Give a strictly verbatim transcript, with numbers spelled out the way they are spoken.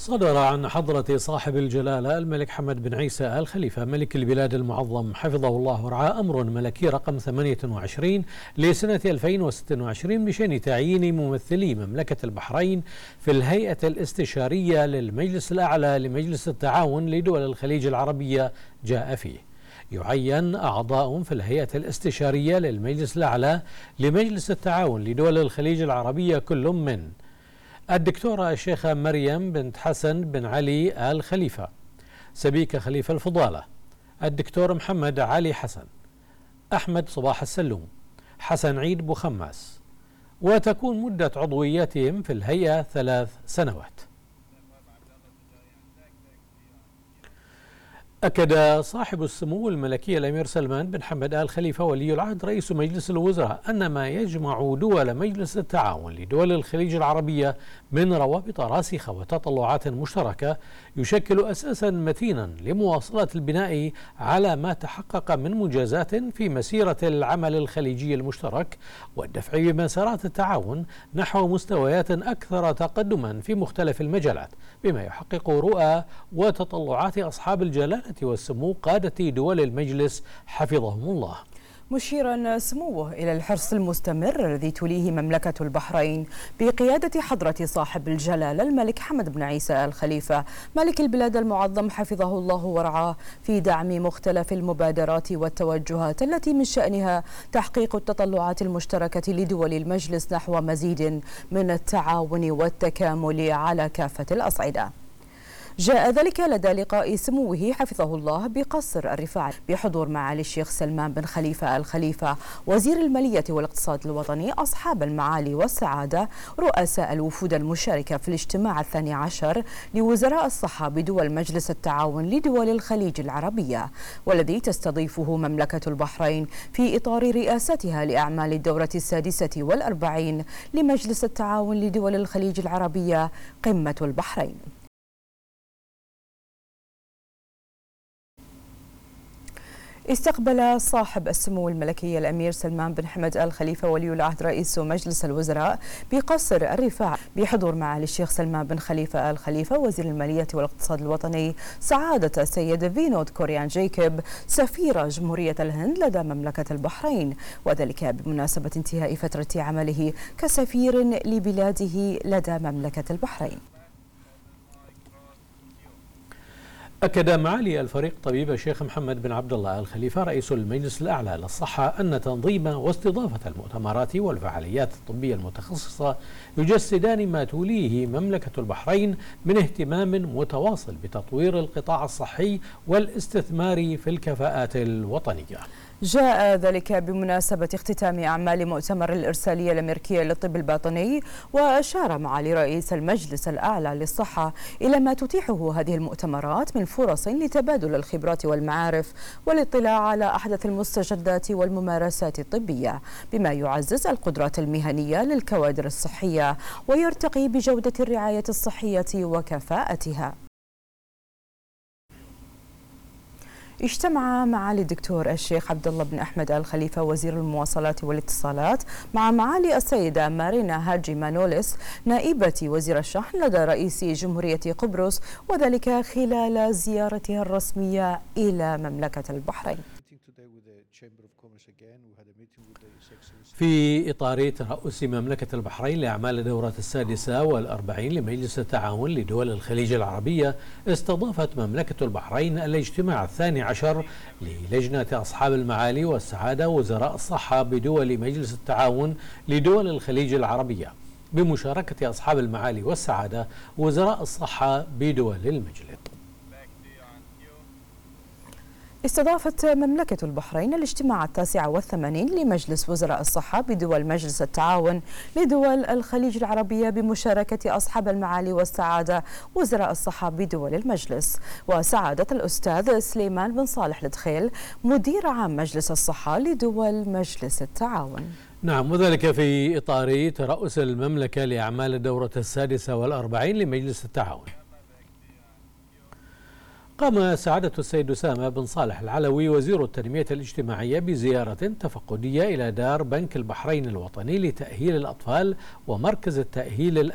صدر عن حضرة صاحب الجلالة الملك حمد بن عيسى آل خليفة ملك البلاد المعظم حفظه الله ورعاه أمر ملكي رقم ثمانية وعشرين لسنة ألفين وستة وعشرين بشأن تعيين ممثلي مملكة البحرين في الهيئة الاستشارية للمجلس الأعلى لمجلس التعاون لدول الخليج العربية. جاء فيه يعين أعضاء في الهيئة الاستشارية للمجلس الأعلى لمجلس التعاون لدول الخليج العربية كل من الدكتورة الشيخة مريم بنت حسن بن علي آل خليفة، سبيكة خليفة الفضالة، الدكتور محمد علي حسن، أحمد صباح السلوم، حسن عيد بوخماس، وتكون مدة عضويتهم في الهيئة ثلاث سنوات. أكد صاحب السمو الملكي الأمير سلمان بن حمد آل خليفة ولي العهد رئيس مجلس الوزراء أن ما يجمع دول مجلس التعاون لدول الخليج العربية من روابط راسخة وتطلعات مشتركة يشكل أساسا متينا لمواصلة البناء على ما تحقق من منجزات في مسيرة العمل الخليجي المشترك والدفع بمسارات التعاون نحو مستويات أكثر تقدما في مختلف المجالات، بما يحقق رؤى وتطلعات أصحاب الجلالة والسمو قادة دول المجلس حفظهم الله. مشيرا سموه إلى الحرص المستمر الذي توليه مملكة البحرين بقيادة حضرة صاحب الجلالة الملك حمد بن عيسى آل خليفة ملك البلاد المعظم حفظه الله ورعاه في دعم مختلف المبادرات والتوجهات التي من شأنها تحقيق التطلعات المشتركة لدول المجلس نحو مزيد من التعاون والتكامل على كافة الأصعدة. جاء ذلك لدى لقاء سموه حفظه الله بقصر الرفاع بحضور معالي الشيخ سلمان بن خليفة آل خليفة وزير المالية والاقتصاد الوطني، أصحاب المعالي والسعادة، رؤساء الوفود المشاركة في الاجتماع الثاني عشر لوزراء الصحة بدول مجلس التعاون لدول الخليج العربية، والذي تستضيفه مملكة البحرين في إطار رئاستها لأعمال الدورة السادسة والأربعين لمجلس التعاون لدول الخليج العربية قمة البحرين. استقبل صاحب السمو الملكي الأمير سلمان بن حمد آل خليفة ولي العهد رئيس مجلس الوزراء بقصر الرفاع بحضور معالي الشيخ سلمان بن خليفة آل خليفة وزير المالية والاقتصاد الوطني سعادة السيد فينود كوريان جيكوب سفير جمهورية الهند لدى مملكة البحرين، وذلك بمناسبة انتهاء فترة عمله كسفير لبلاده لدى مملكة البحرين. أكد معالي الفريق طبيب الشيخ محمد بن عبد الله آل خليفة رئيس المجلس الأعلى للصحة أن تنظيم واستضافة المؤتمرات والفعاليات الطبية المتخصصة يجسدان ما توليه مملكة البحرين من اهتمام متواصل بتطوير القطاع الصحي والاستثمار في الكفاءات الوطنية. جاء ذلك بمناسبة اختتام أعمال مؤتمر الإرسالية الأمريكية للطب الباطني، وأشار معالي رئيس المجلس الأعلى للصحة إلى ما تتيحه هذه المؤتمرات من فرص لتبادل الخبرات والمعارف والاطلاع على أحدث المستجدات والممارسات الطبية، بما يعزز القدرات المهنية للكوادر الصحية ويرتقي بجودة الرعاية الصحية وكفاءتها. اجتمع معالي الدكتور الشيخ عبد الله بن أحمد آل خليفة وزير المواصلات والاتصالات مع معالي السيدة مارينا هاجي مانوليس نائبة وزير الشحن لدى رئيس جمهورية قبرص، وذلك خلال زيارته الرسمية إلى مملكة البحرين. في إطار ترأس مملكة البحرين لأعمال الدورة السادسة والأربعين لمجلس التعاون لدول الخليج العربية، استضافت مملكة البحرين الاجتماع الثاني عشر للجنة أصحاب المعالي والسعادة وزراء الصحة بدول مجلس التعاون لدول الخليج العربية بمشاركة أصحاب المعالي والسعادة وزراء الصحة بدول المجلس. استضافت مملكة البحرين الاجتماع التاسع والثمانين لمجلس وزراء الصحة بدول مجلس التعاون لدول الخليج العربية بمشاركة أصحاب المعالي والسعادة وزراء الصحة بدول المجلس، وسعادة الأستاذ سليمان بن صالح الدخيل مدير عام مجلس الصحة لدول مجلس التعاون. نعم، وذلك في إطار ترأس المملكة لأعمال الدورة السادسة والأربعين لمجلس التعاون. قام سعادة السيد أسامة بن صالح العلوي وزير التنمية الاجتماعية بزيارة تفقدية إلى دار بنك البحرين الوطني لتأهيل الأطفال ومركز التأهيل